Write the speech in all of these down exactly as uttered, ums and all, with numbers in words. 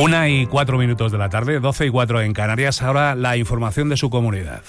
Una y cuatro minutos de la tarde, doce y cuatro en Canarias. Ahora la información de su comunidad.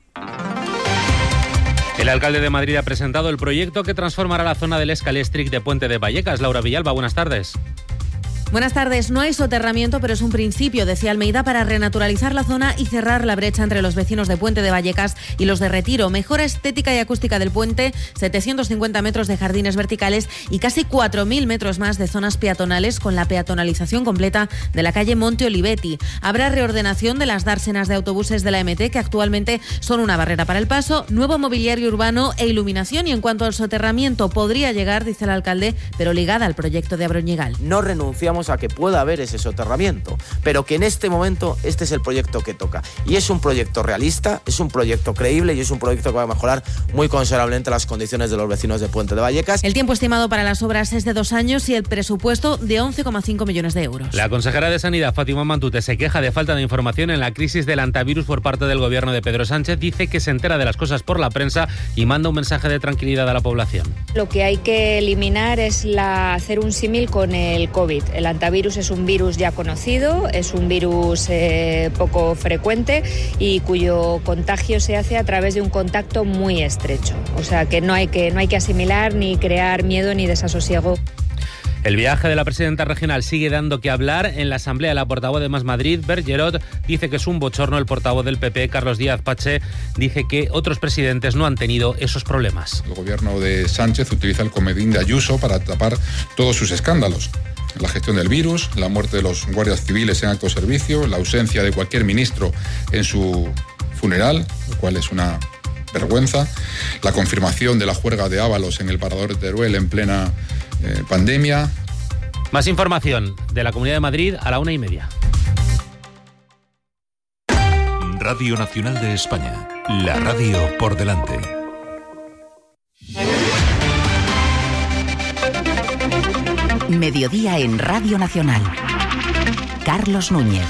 El alcalde de Madrid ha presentado el proyecto que transformará la zona del Scalextric de Puente de Vallecas. Laura Villalba, buenas tardes. Buenas tardes. No hay soterramiento, pero es un principio, decía Almeida, para renaturalizar la zona y cerrar la brecha entre los vecinos de Puente de Vallecas y los de Retiro. Mejora estética y acústica del puente, setecientos cincuenta metros de jardines verticales y casi cuatro mil metros más de zonas peatonales, con la peatonalización completa de la calle Monte Olivetti. Habrá reordenación de las dársenas de autobuses de la M T, que actualmente son una barrera para el paso, nuevo mobiliario urbano e iluminación. Y en cuanto al soterramiento, podría llegar, dice el alcalde, pero ligada al proyecto de Abroñigal. No renunciamos a que pueda haber ese soterramiento, pero que en este momento este es el proyecto que toca. Y es un proyecto realista, es un proyecto creíble y es un proyecto que va a mejorar muy considerablemente las condiciones de los vecinos de Puente de Vallecas. El tiempo estimado para las obras es de dos años y el presupuesto de once coma cinco millones de euros. La consejera de Sanidad, Fátima Mantute, se queja de falta de información en la crisis del antivirus por parte del gobierno de Pedro Sánchez. Dice que se entera de las cosas por la prensa y manda un mensaje de tranquilidad a la población. Lo que hay que eliminar es la, hacer un símil con el COVID. El antivirus es un virus ya conocido, es un virus eh, poco frecuente y cuyo contagio se hace a través de un contacto muy estrecho. O sea que no hay que, no hay que asimilar ni crear miedo ni desasosiego. El viaje de la presidenta regional sigue dando que hablar. En la asamblea, la portavoz de Más Madrid, Bergerot, dice que es un bochorno. El portavoz del P P, Carlos Díaz Pache, dice que otros presidentes no han tenido esos problemas. El gobierno de Sánchez utiliza el comodín de Ayuso para tapar todos sus escándalos. La gestión del virus, la muerte de los guardias civiles en acto de servicio, la ausencia de cualquier ministro en su funeral, lo cual es una vergüenza, la confirmación de la juerga de Ábalos en el Parador de Teruel en plena eh, pandemia. Más información de la Comunidad de Madrid a la una y media. Radio Nacional de España, la radio por delante. Mediodía en Radio Nacional. Carlos Núñez.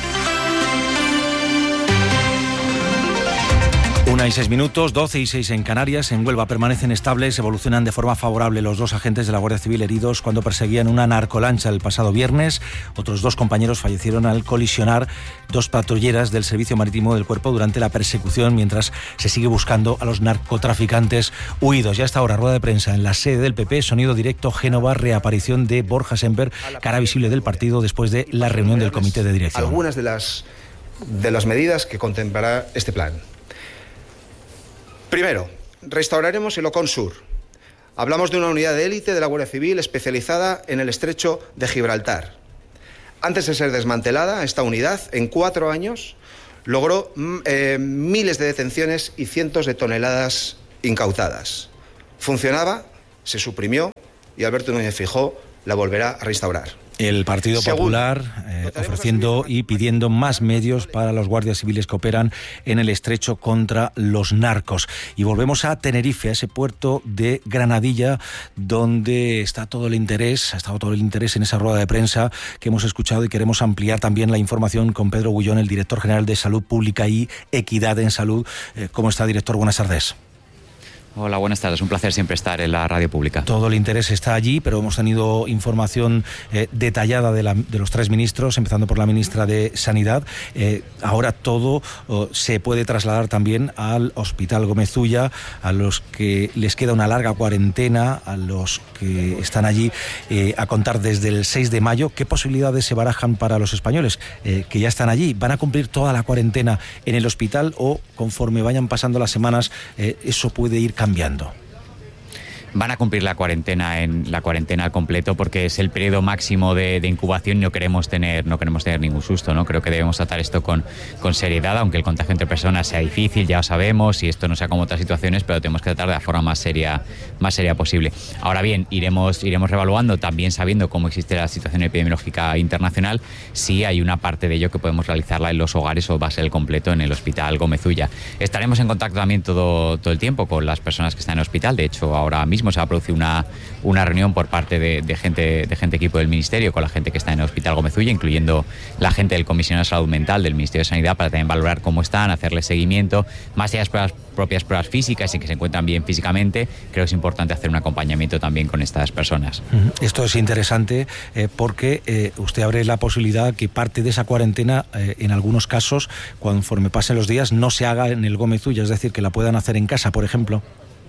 Una y seis minutos, doce y seis en Canarias. En Huelva permanecen estables, evolucionan de forma favorable los dos agentes de la Guardia Civil heridos cuando perseguían una narcolancha el pasado viernes. Otros dos compañeros fallecieron al colisionar dos patrulleras del Servicio Marítimo del Cuerpo durante la persecución, mientras se sigue buscando a los narcotraficantes huidos. Ya hasta ahora, rueda de prensa en la sede del P P, sonido directo Génova, reaparición de Borja Semper, cara visible del partido después de la reunión del comité de dirección. Algunas de las, de las medidas que contemplará este plan. Primero, restauraremos el Ocon Sur. Hablamos de una unidad de élite de la Guardia Civil especializada en el estrecho de Gibraltar. Antes de ser desmantelada, esta unidad, en cuatro años, logró eh, miles de detenciones y cientos de toneladas incautadas. Funcionaba, se suprimió y Alberto Núñez Feijóo la volverá a restaurar. El Partido Popular eh, ofreciendo y pidiendo más medios para los guardias civiles que operan en el estrecho contra los narcos. Y volvemos a Tenerife, a ese puerto de Granadilla, donde está todo el interés, ha estado todo el interés en esa rueda de prensa que hemos escuchado, y queremos ampliar también la información con Pedro Gullón, el director general de Salud Pública y Equidad en Salud. Eh, ¿Cómo está, director? Buenas tardes. Hola, buenas tardes. Un placer siempre estar en la radio pública. Todo el interés está allí, pero hemos tenido información eh, detallada de, la, de los tres ministros, empezando por la ministra de Sanidad. Eh, ahora todo oh, se puede trasladar también al Hospital Gómez Ulla, a los que les queda una larga cuarentena, a los que están allí eh, a contar desde el seis de mayo. ¿Qué posibilidades se barajan para los españoles eh, que ya están allí? ¿Van a cumplir toda la cuarentena en el hospital o conforme vayan pasando las semanas eh, eso puede ir cambiando? cambiando? Van a cumplir la cuarentena en la cuarentena al completo, porque es el periodo máximo de, de incubación. No queremos tener no queremos tener ningún susto, ¿no? Creo que debemos tratar esto con, con seriedad, aunque el contagio entre personas sea difícil, ya lo sabemos, y esto no sea como otras situaciones, pero tenemos que tratar de la forma más seria más seria posible. Ahora bien, iremos iremos revaluando, también sabiendo cómo existe la situación epidemiológica internacional, si hay una parte de ello que podemos realizarla en los hogares o va a ser el completo en el Hospital Gómez Ulla. Estaremos en contacto también todo, todo el tiempo con las personas que están en el hospital. De hecho, ahora mismo mismo se va a producir una, una reunión por parte de, de gente de gente equipo del Ministerio con la gente que está en el Hospital Gómez Ulla, incluyendo la gente del Comisionado de Salud Mental del Ministerio de Sanidad, para también valorar cómo están, hacerles seguimiento, más allá de las pruebas, propias pruebas físicas y que se encuentran bien físicamente. Creo que es importante hacer un acompañamiento también con estas personas. Esto es interesante eh, porque eh, usted abre la posibilidad que parte de esa cuarentena, eh, en algunos casos, conforme pasen los días, no se haga en el Gómez Ulla, es decir, que la puedan hacer en casa, por ejemplo.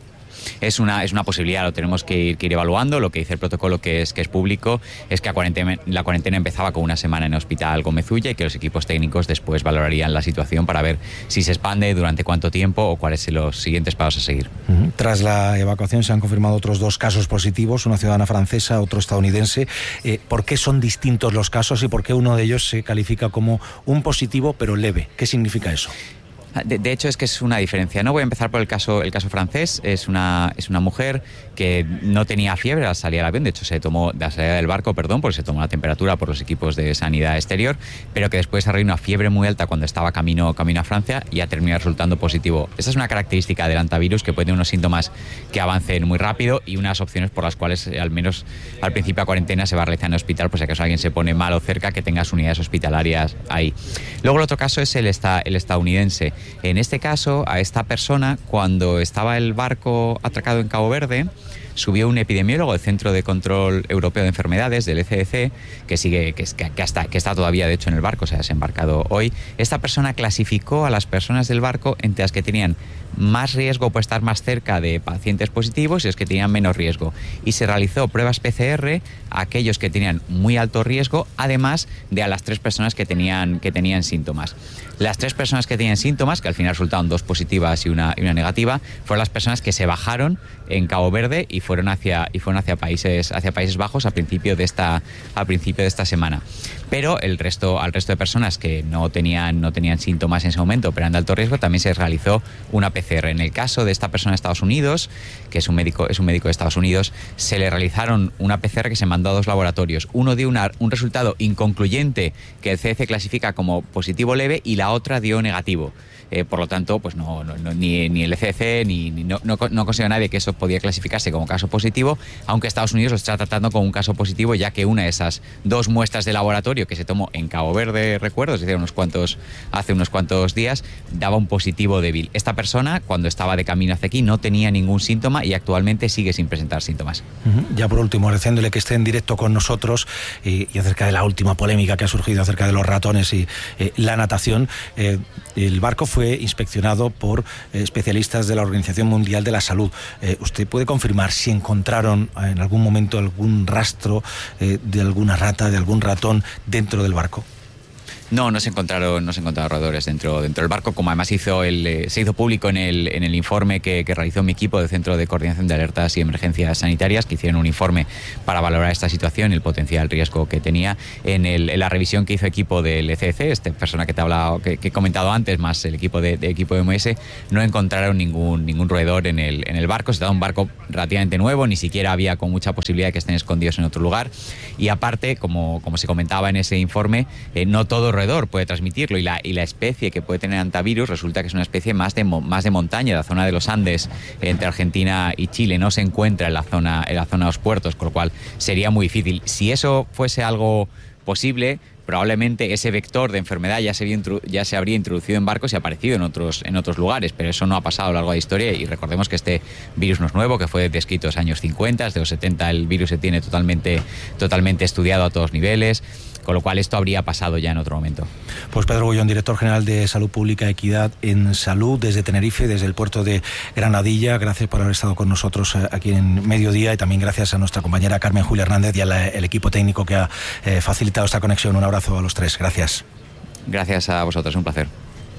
Es una, es una posibilidad, lo tenemos que ir, que ir evaluando. Lo que dice el protocolo, que es, que es público, es que la cuarentena, la cuarentena empezaba con una semana en el Hospital Gómez Ulla y que los equipos técnicos después valorarían la situación para ver si se expande, durante cuánto tiempo o cuáles son los siguientes pasos a seguir. Tras la evacuación se han confirmado otros dos casos positivos, una ciudadana francesa, otro estadounidense. Eh, ¿Por qué son distintos los casos y por qué uno de ellos se califica como un positivo pero leve? ¿Qué significa eso? De, de hecho, es que es una diferencia. No voy a empezar por el caso, el caso francés. Es una, es una mujer que no tenía fiebre al salir al avión. De hecho, se tomó de la salida del barco, perdón, porque se tomó la temperatura por los equipos de sanidad exterior, pero que después desarrolló una fiebre muy alta cuando estaba camino, camino a Francia y ha terminado resultando positivo. Esa es una característica del hantavirus, que puede tener unos síntomas que avancen muy rápido y unas opciones por las cuales, al menos al principio de cuarentena, se va a realizar en el hospital, por si acaso alguien se pone mal o cerca, que tengas unidades hospitalarias ahí. Luego el otro caso es el, esta, el estadounidense. En este caso, a esta persona, cuando estaba el barco atracado en Cabo Verde, subió un epidemiólogo del Centro de Control Europeo de Enfermedades, del E C D C, que sigue, que, que, hasta, que está todavía de hecho en el barco, se ha desembarcado hoy. Esta persona clasificó a las personas del barco entre las que tenían más riesgo por estar más cerca de pacientes positivos y los que tenían menos riesgo. Y se realizó pruebas P C R a aquellos que tenían muy alto riesgo, además de a las tres personas que tenían, que tenían síntomas. Las tres personas que tenían síntomas, que al final resultaron dos positivas y una, y una negativa, fueron las personas que se bajaron en Cabo Verde y fueron hacia, y fueron hacia países, hacia Países Bajos a principio de esta, a principio de esta semana. Pero el resto, al resto de personas que no tenían, no tenían síntomas en ese momento, pero eran de alto riesgo, también se realizó una P C R. En el caso de esta persona de Estados Unidos, que es un médico, es un médico de Estados Unidos, se le realizaron una P C R que se mandó a dos laboratorios. Uno dio una, un resultado inconcluyente que el C D C clasifica como positivo leve y la otra dio negativo. Eh, por lo tanto, pues no, no, no, ni, ni el E C D C ni, ni no, no, no considera nadie que eso podía clasificarse como caso positivo, aunque Estados Unidos lo está tratando como un caso positivo, ya que una de esas dos muestras de laboratorio que se tomó en Cabo Verde, recuerdo, es decir, unos cuantos, hace unos cuantos días, daba un positivo débil. Esta persona, cuando estaba de camino hacia aquí, no tenía ningún síntoma y actualmente sigue sin presentar síntomas. Uh-huh. Ya por último, agradeciéndole que esté en directo con nosotros y, y acerca de la última polémica que ha surgido acerca de los ratones y eh, la natación. Eh, el barco fue inspeccionado por eh, especialistas de la Organización Mundial de la Salud. Eh, ¿Usted puede confirmar si encontraron en algún momento algún rastro eh, de alguna rata, de algún ratón dentro del barco? No, no se encontraron, no se encontraron roedores dentro, dentro del barco, como además hizo el, eh, se hizo público en el, en el informe que, que realizó mi equipo del Centro de Coordinación de Alertas y Emergencias Sanitarias, que hicieron un informe para valorar esta situación y el potencial riesgo que tenía. En, el, en la revisión que hizo equipo del E C D C, esta persona que te he hablado, que, que he comentado antes, más el equipo de, de equipo de O M S, no encontraron ningún, ningún roedor en el, en el barco. Se trata de un barco relativamente nuevo, ni siquiera había con mucha posibilidad de que estén escondidos en otro lugar. Y aparte, como, como se comentaba en ese informe, eh, no todo roedor puede transmitirlo y la, y la especie que puede tener hantavirus resulta que es una especie más de, más de montaña, de la zona de los Andes entre Argentina y Chile, no se encuentra en la zona, en la zona de los puertos, con lo cual sería muy difícil. Si eso fuese algo posible, probablemente ese vector de enfermedad ya se, había, ya se habría introducido en barcos y aparecido en otros, en otros lugares, pero eso no ha pasado a lo largo de la historia y recordemos que este virus no es nuevo, que fue descrito en los años cincuenta, desde los setenta el virus se tiene totalmente, totalmente estudiado a todos niveles, con lo cual esto habría pasado ya en otro momento. Pues Pedro Bullón, director general de Salud Pública Equidad en Salud, desde Tenerife, desde el puerto de Granadilla, gracias por haber estado con nosotros aquí en Mediodía y también gracias a nuestra compañera Carmen Julia Hernández y al equipo técnico que ha eh, facilitado esta conexión. Un abrazo a los tres, gracias. Gracias a vosotros, un placer.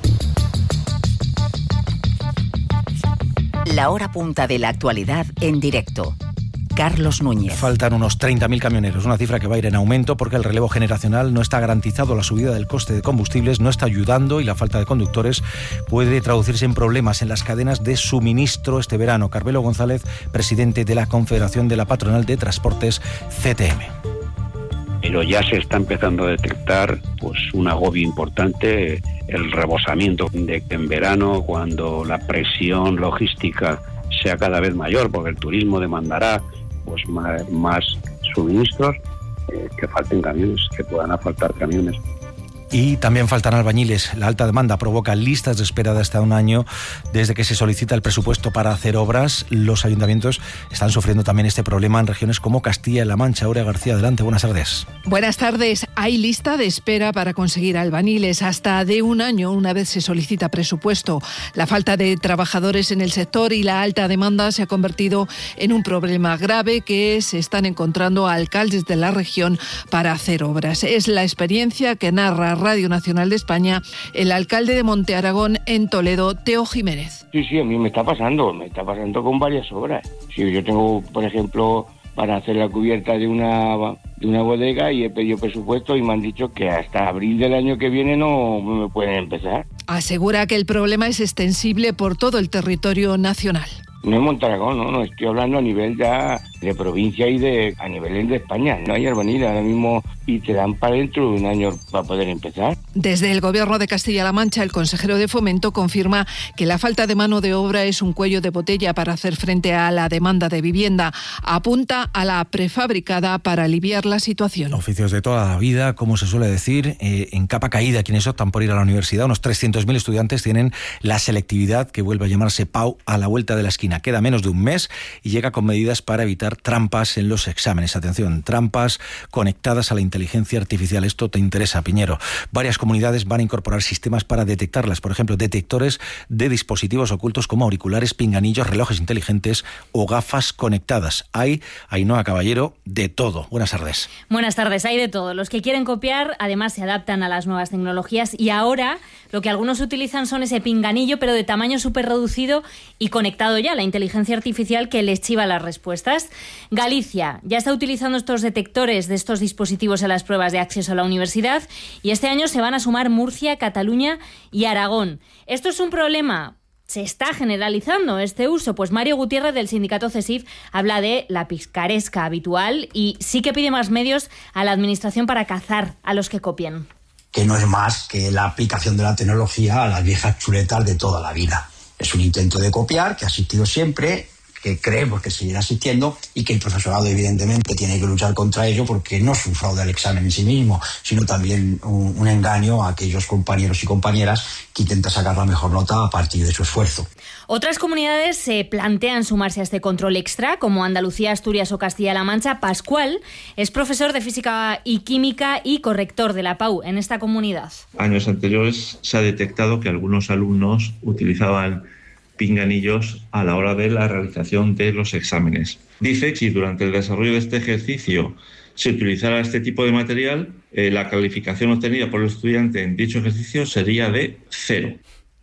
La hora punta de la actualidad en directo. Carlos Núñez. Faltan unos treinta mil camioneros, una cifra que va a ir en aumento porque el relevo generacional no está garantizado, la subida del coste de combustibles no está ayudando y la falta de conductores puede traducirse en problemas en las cadenas de suministro este verano. Carmelo González, presidente de la Confederación de la Patronal de Transportes, C T M. Pero ya se está empezando a detectar pues un agobio importante, el rebosamiento de que en verano, cuando la presión logística sea cada vez mayor, porque el turismo demandará pues más, más suministros, eh, que falten camiones, que puedan faltar camiones. Y también faltan albañiles. La alta demanda provoca listas de espera de hasta un año desde que se solicita el presupuesto para hacer obras. Los ayuntamientos están sufriendo también este problema en regiones como Castilla-La Mancha. Aurea García, adelante, buenas tardes. Buenas tardes. Hay lista de espera para conseguir albañiles hasta de un año una vez se solicita presupuesto. La falta de trabajadores en el sector y la alta demanda se ha convertido en un problema grave que se están encontrando alcaldes de la región para hacer obras. Es la experiencia que narra Radio Nacional de España el alcalde de Monte Aragón en Toledo, Teo Jiménez. Sí, sí, a mí me está pasando, me está pasando con varias obras. Si yo tengo, por ejemplo, para hacer la cubierta de una de una bodega y he pedido presupuesto y me han dicho que hasta abril del año que viene no me pueden empezar. Asegura que el problema es extensible por todo el territorio nacional. No en Monte Aragón, no, no, estoy hablando a nivel ya de provincia y de a nivel de España. No hay albañiles ahora mismo y te dan para dentro de un año para poder empezar. Desde el Gobierno de Castilla-La Mancha, el consejero de Fomento confirma que la falta de mano de obra es un cuello de botella para hacer frente a la demanda de vivienda. Apunta a la prefabricada para aliviar la situación. Oficios de toda la vida, como se suele decir, eh, en capa caída. Quienes optan por ir a la universidad, unos trescientos mil estudiantes tienen la selectividad que vuelve a llamarse P A U a la vuelta de la esquina. Queda menos de un mes y llega con medidas para evitar trampas en los exámenes. Atención, trampas conectadas a la inteligencia artificial. Esto te interesa, Piñero. Varias comunidades van a incorporar sistemas para detectarlas. Por ejemplo, detectores de dispositivos ocultos como auriculares, pinganillos, relojes inteligentes o gafas conectadas. Hay, Ainhoa Caballero, de todo. Buenas tardes. Buenas tardes. Hay de todo. Los que quieren copiar, además, se adaptan a las nuevas tecnologías y ahora lo que algunos utilizan son ese pinganillo, pero de tamaño súper reducido y conectado ya a la inteligencia artificial que les chiva las respuestas. Galicia ya está utilizando estos detectores de estos dispositivos en las pruebas de acceso a la universidad y este año se van a sumar Murcia, Cataluña y Aragón. ¿Esto es un problema? ¿Se está generalizando este uso? Pues Mario Gutiérrez del sindicato CESIF habla de la picaresca habitual y sí que pide más medios a la administración para cazar a los que copien. Que no es más que la aplicación de la tecnología a las viejas chuletas de toda la vida. Es un intento de copiar que ha existido siempre, que creemos que seguirá existiendo y que el profesorado evidentemente tiene que luchar contra ello porque no es un fraude al examen en sí mismo, sino también un, un engaño a aquellos compañeros y compañeras que intentan sacar la mejor nota a partir de su esfuerzo. Otras comunidades se plantean sumarse a este control extra, como Andalucía, Asturias o Castilla-La Mancha. Pascual es profesor de Física y Química y corrector de la P A U en esta comunidad. Años anteriores se ha detectado que algunos alumnos utilizaban pinganillos a la hora de la realización de los exámenes. Dice que si durante el desarrollo de este ejercicio se utilizara este tipo de material, eh, la calificación obtenida por el estudiante en dicho ejercicio sería de cero.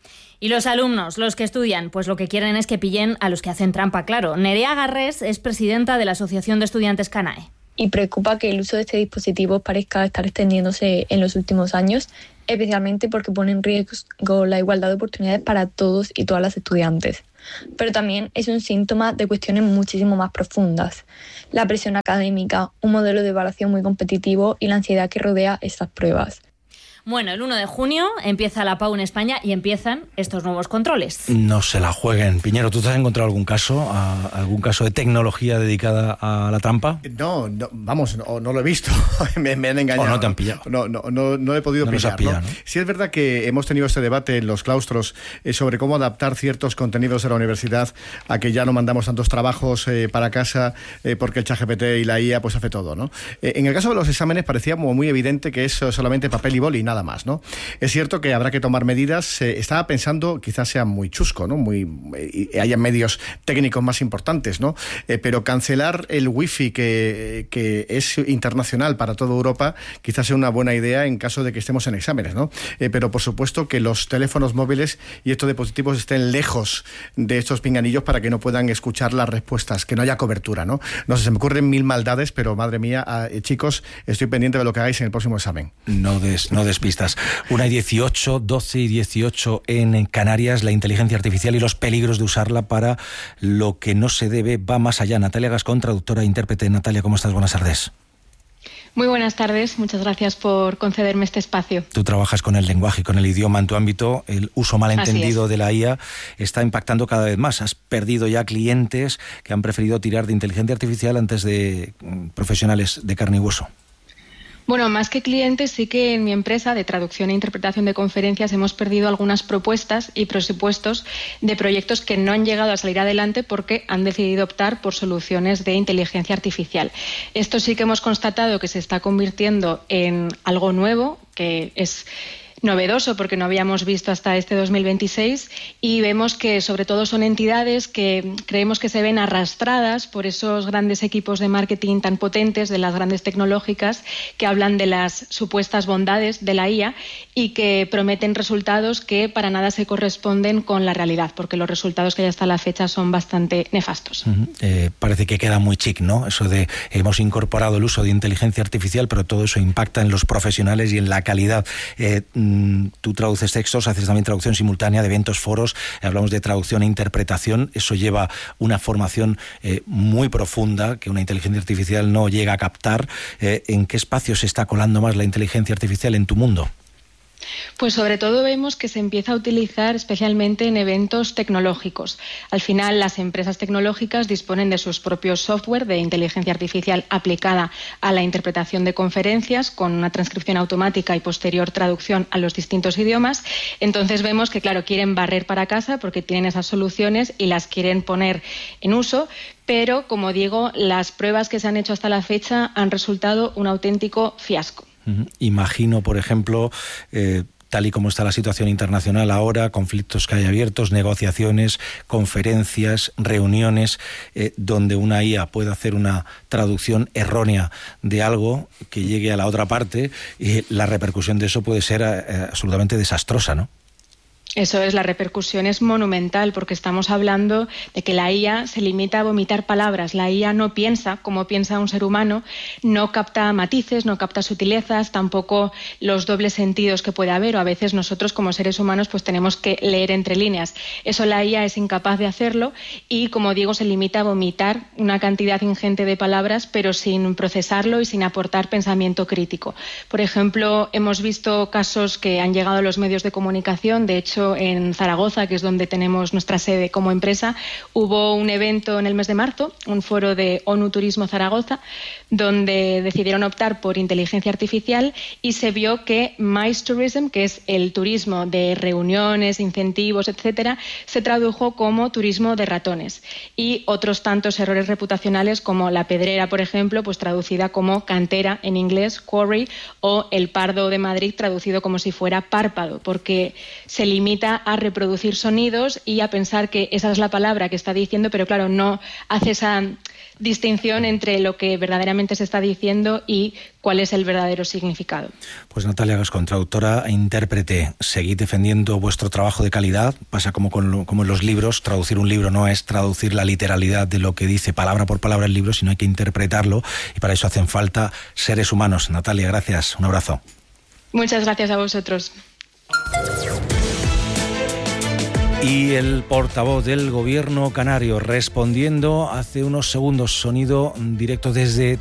Y los alumnos, los que estudian, pues lo que quieren es que pillen a los que hacen trampa, claro. Nerea Garrés es presidenta de la Asociación de Estudiantes CANAE. Y preocupa que el uso de este dispositivo parezca estar extendiéndose en los últimos años, especialmente porque pone en riesgo la igualdad de oportunidades para todos y todas las estudiantes. Pero también es un síntoma de cuestiones muchísimo más profundas. La presión académica, un modelo de evaluación muy competitivo y la ansiedad que rodea estas pruebas. Bueno, el uno de junio empieza la P A U en España y empiezan estos nuevos controles. No se la jueguen. Piñero, ¿tú te has encontrado algún caso, a, algún caso de tecnología dedicada a la trampa? No, no vamos, no, no lo he visto. me, me han engañado. ¿O no te han pillado? No, no, no, no he podido no pillar. Pillado, ¿no? ¿no? Sí es verdad que hemos tenido este debate en los claustros eh, sobre cómo adaptar ciertos contenidos de la universidad a que ya no mandamos tantos trabajos eh, para casa eh, porque el ChatGPT y la I A pues hace todo, ¿no? Eh, en el caso de los exámenes parecía como muy evidente que es solamente papel y boli y nada más, ¿no? Es cierto que habrá que tomar medidas. Eh, estaba pensando, quizás sea muy chusco, ¿no? Muy, eh, haya medios técnicos más importantes, ¿no? Eh, pero cancelar el wifi que, que es internacional para toda Europa, quizás sea una buena idea en caso de que estemos en exámenes, ¿no? Eh, pero por supuesto que los teléfonos móviles y estos dispositivos estén lejos de estos pinganillos para que no puedan escuchar las respuestas, que no haya cobertura, ¿no? No sé, se me ocurren mil maldades, pero madre mía, eh, chicos, estoy pendiente de lo que hagáis en el próximo examen. No des, no despistas. Una y dieciocho, doce y dieciocho en Canarias, la inteligencia artificial y los peligros de usarla para lo que no se debe va más allá. Natalia Gascón, traductora e intérprete. Natalia, ¿cómo estás? Buenas tardes. Muy buenas tardes, muchas gracias por concederme este espacio. Tú trabajas con el lenguaje y con el idioma en tu ámbito. El uso malentendido de la I A está impactando cada vez más. Has perdido ya clientes que han preferido tirar de inteligencia artificial antes de profesionales de carne y hueso. Bueno, más que clientes, sí que en mi empresa de traducción e interpretación de conferencias hemos perdido algunas propuestas y presupuestos de proyectos que no han llegado a salir adelante porque han decidido optar por soluciones de inteligencia artificial. Esto sí que hemos constatado que se está convirtiendo en algo nuevo, que es novedoso porque no habíamos visto hasta este dos mil veintiséis, y vemos que sobre todo son entidades que creemos que se ven arrastradas por esos grandes equipos de marketing tan potentes de las grandes tecnológicas que hablan de las supuestas bondades de la I A y que prometen resultados que para nada se corresponden con la realidad, porque los resultados que hay hasta la fecha son bastante nefastos. Uh-huh. Eh, parece que queda muy chic, ¿no? Eso de hemos incorporado el uso de inteligencia artificial, pero todo eso impacta en los profesionales y en la calidad. Eh, Tú traduces textos, haces también traducción simultánea de eventos, foros, hablamos de traducción e interpretación. Eso lleva una formación eh, muy profunda que una inteligencia artificial no llega a captar. Eh, ¿En qué espacio se está colando más la inteligencia artificial en tu mundo? Pues sobre todo vemos que se empieza a utilizar especialmente en eventos tecnológicos. Al final, las empresas tecnológicas disponen de sus propios software de inteligencia artificial aplicada a la interpretación de conferencias con una transcripción automática y posterior traducción a los distintos idiomas. Entonces vemos que, claro, quieren barrer para casa porque tienen esas soluciones y las quieren poner en uso. Pero, como digo, las pruebas que se han hecho hasta la fecha han resultado un auténtico fiasco. Uh-huh. Imagino, por ejemplo, eh, tal y como está la situación internacional ahora, conflictos que hay abiertos, negociaciones, conferencias, reuniones, eh, donde una I A puede hacer una traducción errónea de algo que llegue a la otra parte, y la repercusión de eso puede ser eh, absolutamente desastrosa, ¿no? Eso es, la repercusión es monumental porque estamos hablando de que la I A se limita a vomitar palabras. La I A no piensa como piensa un ser humano, no capta matices, no capta sutilezas, tampoco los dobles sentidos que puede haber, o a veces nosotros como seres humanos pues tenemos que leer entre líneas. Eso la I A es incapaz de hacerlo y, como digo, se limita a vomitar una cantidad ingente de palabras pero sin procesarlo y sin aportar pensamiento crítico. Por ejemplo, hemos visto casos que han llegado a los medios de comunicación. De hecho, en Zaragoza, que es donde tenemos nuestra sede como empresa, hubo un evento en el mes de marzo, un foro de ONU Turismo Zaragoza, donde decidieron optar por inteligencia artificial y se vio que Mice Tourism, que es el turismo de reuniones, incentivos, etcétera, se tradujo como turismo de ratones. Y otros tantos errores reputacionales como La Pedrera, por ejemplo, pues traducida como cantera en inglés, quarry, o El Pardo de Madrid traducido como si fuera párpado, porque se limita a reproducir sonidos y a pensar que esa es la palabra que está diciendo, pero claro, no hace esa distinción entre lo que verdaderamente se está diciendo y cuál es el verdadero significado. Pues Natalia Gascón, traductora e intérprete, seguid defendiendo vuestro trabajo de calidad. Pasa como, con lo, como en los libros, traducir un libro no es traducir la literalidad de lo que dice palabra por palabra el libro, sino hay que interpretarlo y para eso hacen falta seres humanos. Natalia, gracias, un abrazo. Muchas gracias a vosotros. Y el portavoz del gobierno canario respondiendo hace unos segundos, sonido directo desde